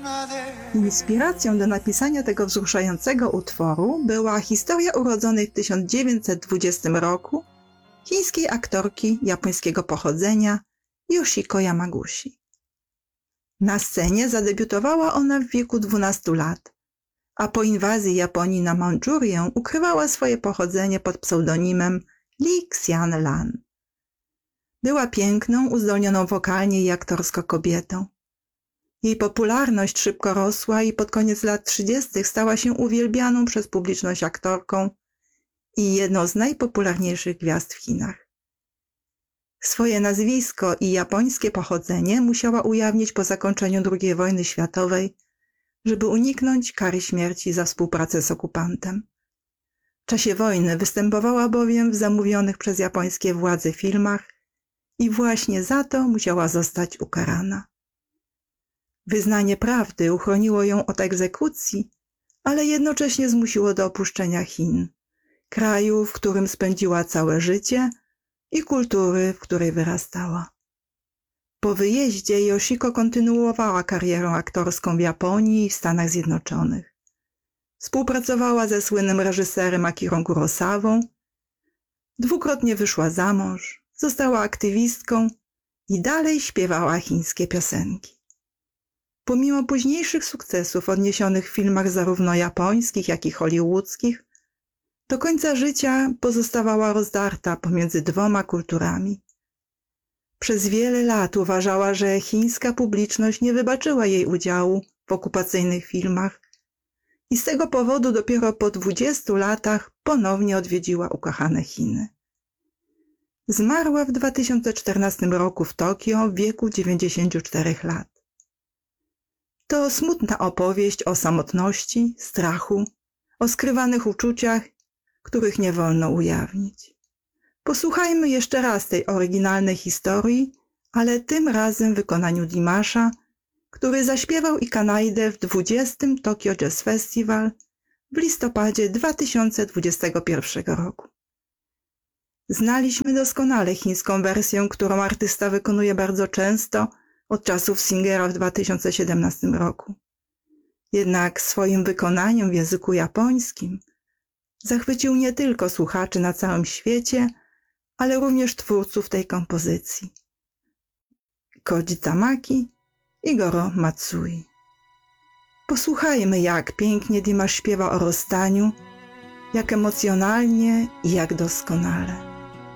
Inspiracją do napisania tego wzruszającego utworu była historia urodzonej w 1920 roku chińskiej aktorki japońskiego pochodzenia Yoshiko Yamaguchi. Na scenie zadebiutowała ona w wieku 12 lat, a po inwazji Japonii na Mandżurię ukrywała swoje pochodzenie pod pseudonimem Li Xianlan. Była piękną, uzdolnioną wokalnie i aktorsko kobietą. Jej popularność szybko rosła i pod koniec lat 30. stała się uwielbianą przez publiczność aktorką i jedną z najpopularniejszych gwiazd w Chinach. Swoje nazwisko i japońskie pochodzenie musiała ujawnić po zakończeniu II wojny światowej, żeby uniknąć kary śmierci za współpracę z okupantem. W czasie wojny występowała bowiem w zamówionych przez japońskie władze filmach i właśnie za to musiała zostać ukarana. Wyznanie prawdy uchroniło ją od egzekucji, ale jednocześnie zmusiło do opuszczenia Chin, kraju, w którym spędziła całe życie i kultury, w której wyrastała. Po wyjeździe Yoshiko kontynuowała karierę aktorską w Japonii i w Stanach Zjednoczonych. Współpracowała ze słynnym reżyserem Akirą Kurosawą, dwukrotnie wyszła za mąż, została aktywistką i dalej śpiewała chińskie piosenki. Pomimo późniejszych sukcesów odniesionych w filmach zarówno japońskich, jak i hollywoodzkich, do końca życia pozostawała rozdarta pomiędzy dwoma kulturami. Przez wiele lat uważała, że chińska publiczność nie wybaczyła jej udziału w okupacyjnych filmach i z tego powodu dopiero po 20 latach ponownie odwiedziła ukochane Chiny. Zmarła w 2014 roku w Tokio w wieku 94 lat. To smutna opowieść o samotności, strachu, o skrywanych uczuciach, których nie wolno ujawnić. Posłuchajmy jeszcze raz tej oryginalnej historii, ale tym razem w wykonaniu Dimasza, który zaśpiewał Ikanaidę w 20. Tokyo Jazz Festival w listopadzie 2021 roku. Znaliśmy doskonale chińską wersję, którą artysta wykonuje bardzo często od czasów Singera w 2017 roku. Jednak swoim wykonaniem w języku japońskim zachwycił nie tylko słuchaczy na całym świecie, ale również twórców tej kompozycji. Koji Tamaki i Goro Matsui. Posłuchajmy, jak pięknie Dimash śpiewa o rozstaniu, jak emocjonalnie i jak doskonale.